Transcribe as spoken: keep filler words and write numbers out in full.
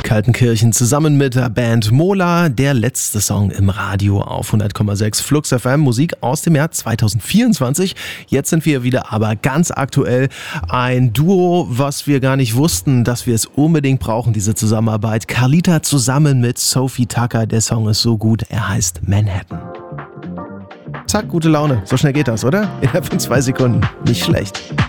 Kaltenkirchen zusammen mit der Band Mola. Der letzte Song im Radio auf hundert Komma sechs Flux F M. Musik aus dem Jahr zwanzig vierundzwanzig. Jetzt sind wir wieder aber ganz aktuell. Ein Duo, was wir gar nicht wussten, dass wir es unbedingt brauchen, diese Zusammenarbeit. Carlita zusammen mit Sophie Tucker. Der Song ist so gut, er heißt Manhattan. Zack, gute Laune. So schnell geht das, oder? Innerhalb von zwei Sekunden. Nicht schlecht.